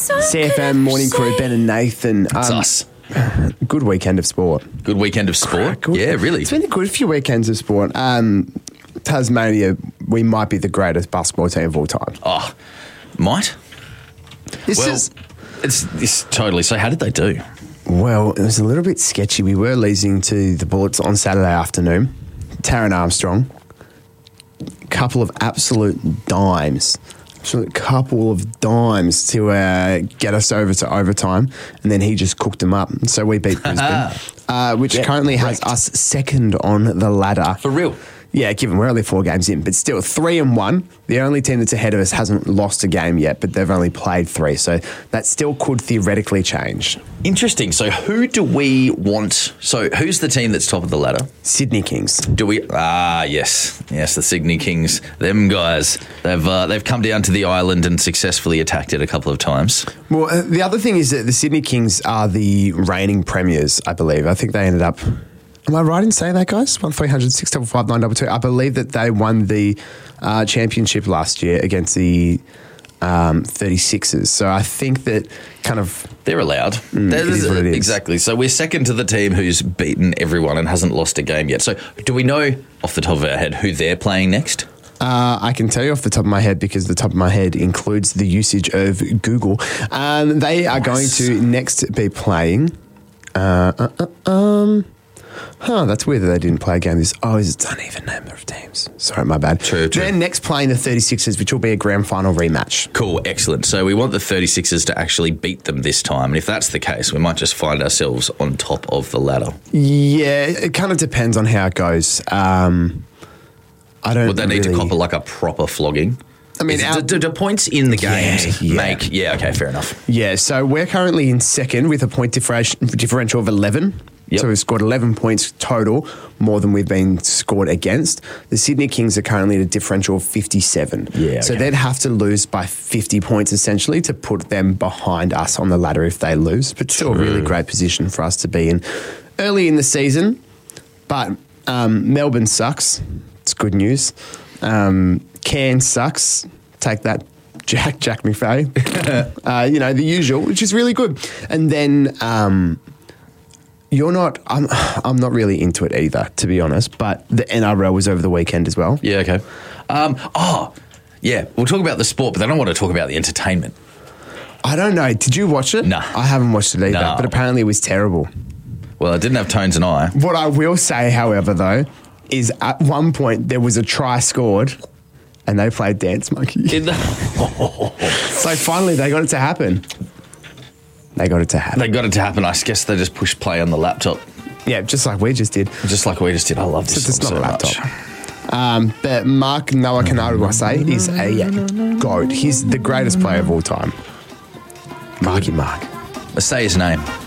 CFM Morning Crew, Ben and Nathan. It's us. Good weekend of sport. Good weekend of sport. Good. Yeah, really. It's been a good few weekends of sport. Tasmania, we might be the greatest basketball team of all time. Oh, might? It's totally. So how did they do? Well, it was a little bit sketchy. We were losing to the Bullets on Saturday afternoon. Taron Armstrong, couple of absolute dimes. So a couple of dimes to get us over to overtime, and then he just cooked them up. So we beat Brisbane, which currently has us second on the ladder. For real? Yeah, given we're only 4 games in, but still 3-1. The only team that's ahead of us hasn't lost a game yet, but they've only played 3. So that still could theoretically change. Interesting. So who do we want? So who's the team that's top of the ladder? Sydney Kings. Do we? Yes, the Sydney Kings. Them guys. They've come down to the island and successfully attacked it a couple of times. Well, the other thing is that the Sydney Kings are the reigning premiers, I believe. I think they ended up... Am I right in saying that, guys? 1300 655 922. I believe that they won the championship last year against the 36ers. So I think that kind of... They're allowed. It is what it is. Exactly. So we're second to the team who's beaten everyone and hasn't lost a game yet. So do we know off the top of our head who they're playing next? I can tell you off the top of my head because the top of my head includes the usage of Google. They are going to next be playing... that's weird that they didn't play a game this... Oh, it's an uneven number of teams. Sorry, my bad. True. They're next playing the 36ers, which will be a grand final rematch. Cool, excellent. So we want the 36ers to actually beat them this time. And if that's the case, we might just find ourselves on top of the ladder. Yeah, it kind of depends on how it goes. I don't Would they need to cop a proper flogging? I mean, do points in the games make... Yeah, okay, fair enough. Yeah, so we're currently in second with a point differential of 11. Yep. So we've scored 11 points total, more than we've been scored against. The Sydney Kings are currently at a differential of 57. Yeah, okay. So they'd have to lose by 50 points essentially to put them behind us on the ladder if they lose. But still a really great position for us to be in early in the season. But Melbourne sucks. It's good news. Cairns sucks. Take that, Jack McVeigh. The usual, which is really good. And then... I'm not really into it either, to be honest, but the NRL was over the weekend as well. Yeah, okay. We'll talk about the sport, but I don't want to talk about the entertainment. I don't know. Did you watch it? No. I haven't watched it either, but apparently it was terrible. Well, it didn't have Tones and I. What I will say, however, though, is at one point there was a try scored and they played Dance Monkey. So finally they got it to happen. They got it to happen. I guess they just pushed play on the laptop. Yeah, just like we just did. I love this It's song not a so laptop. much. But Mark Nawakanaru, I say, is a GOAT. He's the greatest player of all time. Marky Mark. Let's say his name.